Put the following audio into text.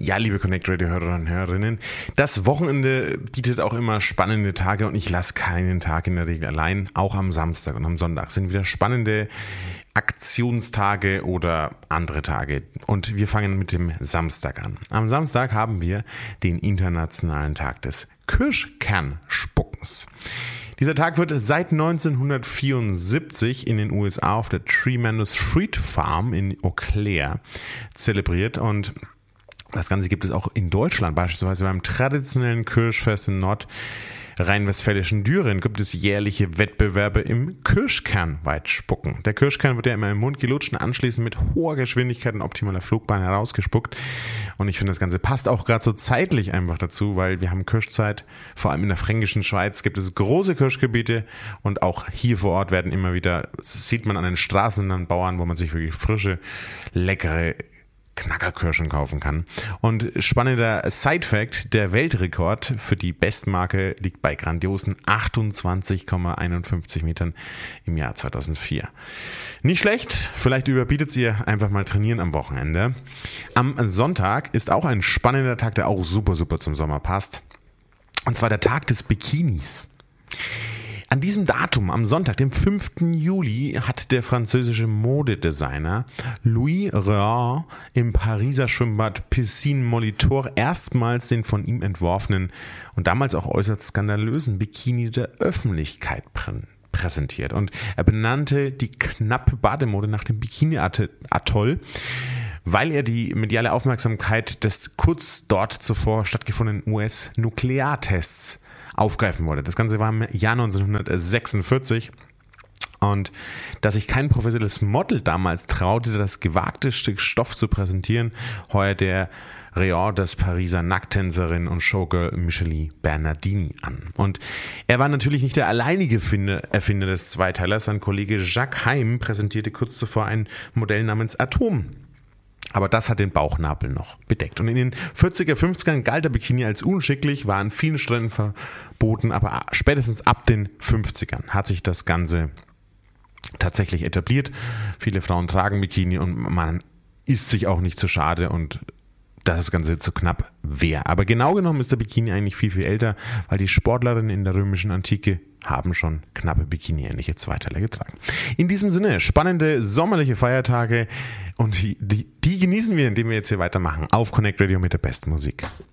Ja, liebe Connect Radio Hörer und Hörerinnen, das Wochenende bietet auch immer spannende Tage und ich lasse keinen Tag in der Regel allein. Auch am Samstag und am Sonntag sind wieder spannende Aktionstage oder andere Tage. Und wir fangen mit dem Samstag an. Am Samstag haben wir den Internationalen Tag des Kirschkernspuckens. Dieser Tag wird seit 1974 in den USA auf der Tremendous Fruit Farm in Eau Claire zelebriert und das Ganze gibt es auch in Deutschland, beispielsweise beim traditionellen Kirschfest im nordrhein-westfälischen Düren gibt es jährliche Wettbewerbe im Kirschkernweitspucken. Der Kirschkern wird ja immer im Mund gelutscht und anschließend mit hoher Geschwindigkeit und optimaler Flugbahn herausgespuckt. Und ich finde, das Ganze passt auch gerade so zeitlich einfach dazu, weil wir haben Kirschzeit, vor allem in der fränkischen Schweiz gibt es große Kirschgebiete und auch hier vor Ort werden immer wieder, das sieht man an den Straßen an Bauern, wo man sich wirklich frische, leckere Knackerkirschen kaufen kann. Und spannender Side-Fact, der Weltrekord für die Bestmarke liegt bei grandiosen 28,51 Metern im Jahr 2004. Nicht schlecht, vielleicht überbietet sie einfach mal trainieren am Wochenende. Am Sonntag ist auch ein spannender Tag, der auch super zum Sommer passt. Und zwar der Tag des Bikinis. An diesem Datum, am Sonntag, dem 5. Juli, hat der französische Modedesigner Louis Réard im Pariser Schwimmbad Piscine Molitor erstmals den von ihm entworfenen und damals auch äußerst skandalösen Bikini der Öffentlichkeit präsentiert. Und er benannte die knappe Bademode nach dem Bikini-Atoll, weil er die mediale Aufmerksamkeit des kurz dort zuvor stattgefundenen US-Nukleartests aufgreifen wollte. Das Ganze war im Jahr 1946 und dass sich kein professionelles Model damals traute, das gewagte Stück Stoff zu präsentieren, heuerte der Réard das Pariser Nacktänzerin und Showgirl Micheline Bernardini an. Und er war natürlich nicht der alleinige Erfinder des Zweiteilers. Sein Kollege Jacques Heim präsentierte kurz zuvor ein Modell namens Atom. Aber das hat den Bauchnabel noch bedeckt. Und in den 40er, 50ern galt der Bikini als unschicklich, war an vielen Stränden verboten, aber spätestens ab den 50ern hat sich das Ganze tatsächlich etabliert. Viele Frauen tragen Bikini und man ist sich auch nicht zu schade und dass das Ganze zu knapp wäre. Aber genau genommen ist der Bikini eigentlich viel älter, weil die Sportlerinnen in der römischen Antike haben schon knappe Bikini-ähnliche Zweiteiler getragen. In diesem Sinne, spannende sommerliche Feiertage und die genießen wir, indem wir jetzt hier weitermachen auf Connect Radio mit der besten Musik.